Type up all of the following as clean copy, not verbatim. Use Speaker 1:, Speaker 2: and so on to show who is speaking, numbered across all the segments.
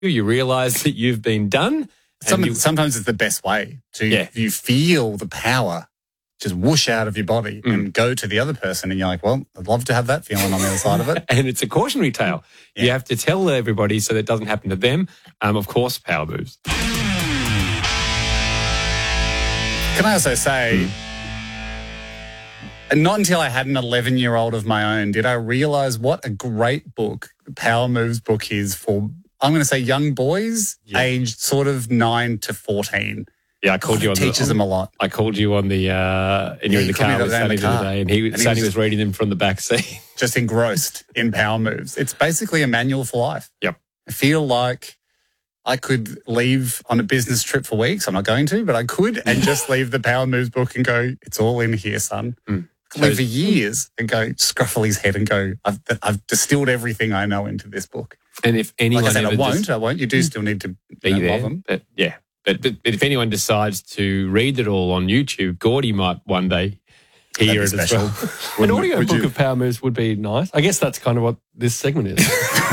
Speaker 1: you realise that you've been done.
Speaker 2: Sometimes it's the best way you feel the power just whoosh out of your body and go to the other person, and you're like, well, I'd love to have that feeling on the other side of it.
Speaker 1: And it's a cautionary tale. Yeah. You have to tell everybody so that it doesn't happen to them. Of course, power moves.
Speaker 2: Can I also say, and not until I had an 11-year-old of my own did I realise what a great book the Power Moves book is for, I'm going to say, young boys aged sort of 9 to 14.
Speaker 1: Yeah, I called you on
Speaker 2: teaches them a lot.
Speaker 1: I called you on the, and you're in the car with Sonny the other day, and Sonny was reading them from the back seat.
Speaker 2: Just engrossed in Power Moves. It's basically a manual for life.
Speaker 1: Yep.
Speaker 2: I feel like I could leave on a business trip for weeks. I'm not going to, but I could, and just leave the Power Moves book and go, it's all in here, son. Live for years and go, scruffle his head and go, I've distilled everything I know into this book.
Speaker 1: And if anyone,
Speaker 2: like I said, I won't. You do still need to love them.
Speaker 1: But yeah. But if anyone decides to read it all on YouTube, Gordy might one day hear it as well.
Speaker 3: An audio book of Power Moves would be nice. I guess that's kind of what this segment is.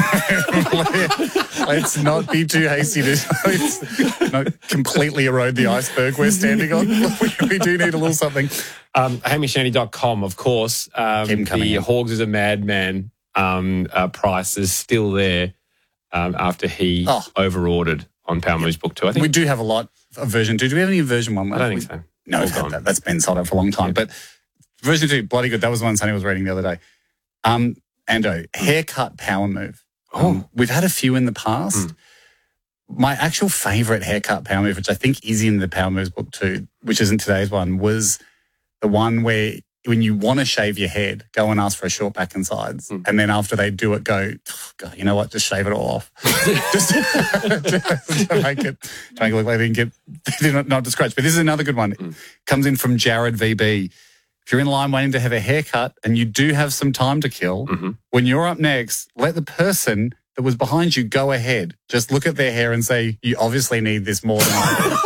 Speaker 2: Let's not be too hasty to not completely erode the iceberg we're standing on. We do need a little something.
Speaker 1: HamishAndy.com, of course. The Hogs is a Madman price is still there after he over-ordered on Power Moves Book 2. I think
Speaker 2: we do have a lot of version 2. Do we have any version 1 left?
Speaker 1: I don't think so.
Speaker 2: No, we've had that. That's been sold out for a long time. Yeah. But version 2, bloody good. That was the one Sonny was reading the other day. Ando, haircut power move. We've had a few in the past. My actual favourite haircut power move, which I think is in the Power Moves Book 2, which isn't today's one, was the one where when you want to shave your head, go and ask for a short back and sides. And then after they do it, go, God, you know what, just shave it all off. just to make it look like they did not to scratch. But this is another good one. It comes in from Jared VB. If you're in line waiting to have a haircut and you do have some time to kill, when you're up next, let the person that was behind you go ahead. Just look at their hair and say, you obviously need this more than I do.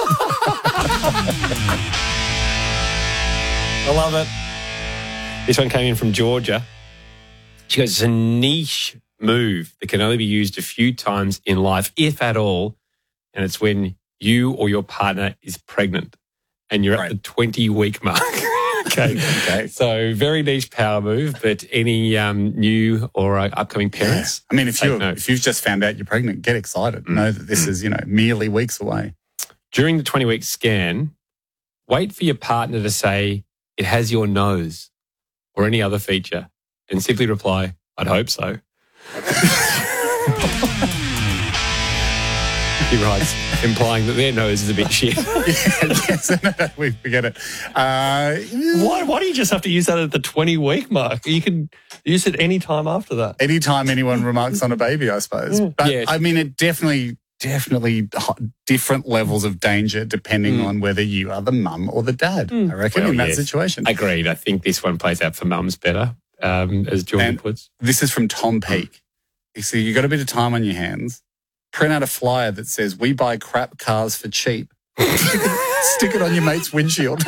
Speaker 1: I love it. This one came in from Georgia. She goes, it's a niche move that can only be used a few times in life, if at all, and it's when you or your partner is pregnant and you're at the 20-week mark. Okay. So very niche power move, but any new or upcoming parents?
Speaker 2: Yeah. I mean, if you've just found out you're pregnant, get excited. Know that this is, merely weeks away.
Speaker 1: During the 20-week scan, wait for your partner to say, it has your nose or any other feature, and simply reply, I'd hope so. He writes, implying that their nose is a bit shit.
Speaker 2: We get it.
Speaker 3: Why do you just have to use that at the 20-week mark? You can use it any time after that.
Speaker 2: Any time anyone remarks on a baby, I suppose. But, I mean, it definitely different levels of danger depending on whether you are the mum or the dad, I reckon, in that situation.
Speaker 1: Agreed. I think this one plays out for mums better, as Jordan puts.
Speaker 2: This is from Tom Peake. You see, you've got a bit of time on your hands. Print out a flyer that says, we buy crap cars for cheap. Stick it on your mate's windshield.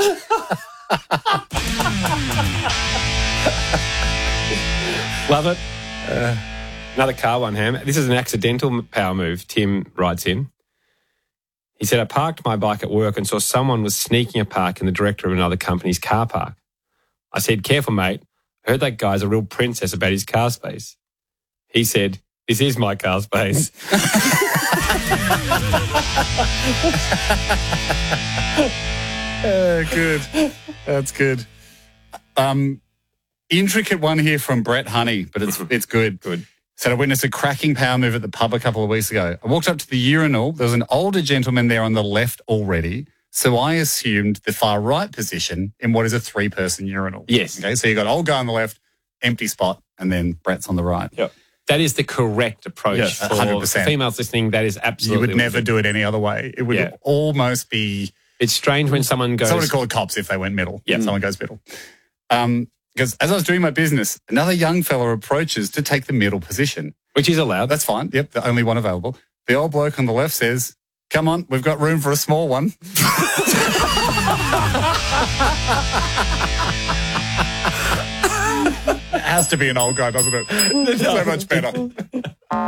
Speaker 1: Love it. Another car one, Ham. This is an accidental power move, Tim writes in. He said, I parked my bike at work and saw someone was sneaking a park in the director of another company's car park. I said, careful, mate. I heard that guy's a real princess about his car space. He said, this is my car space.
Speaker 2: Good. That's good. Intricate one here from Brett Honey, but it's good. Good. Said, I witnessed a cracking power move at the pub a couple of weeks ago. I walked up to the urinal. There was an older gentleman there on the left already, so I assumed the far right position in what is a 3-person urinal.
Speaker 1: Yes.
Speaker 2: Okay, so you got old guy on the left, empty spot, and then Brett's on the right.
Speaker 1: Yep. That is the correct approach.
Speaker 2: Yes,
Speaker 1: for
Speaker 2: 100%.
Speaker 1: Females listening, that is absolutely...
Speaker 2: You would never do it any other way. It would almost be...
Speaker 1: It's strange when someone goes...
Speaker 2: Someone would call the cops if they went middle.
Speaker 1: Yeah.
Speaker 2: Someone goes middle. Because as I was doing my business, another young fella approaches to take the middle position.
Speaker 1: Which is allowed.
Speaker 2: That's fine. Yep, the only one available. The old bloke on the left says, come on, we've got room for a small one. It has to be an old guy, doesn't it? It's so much better.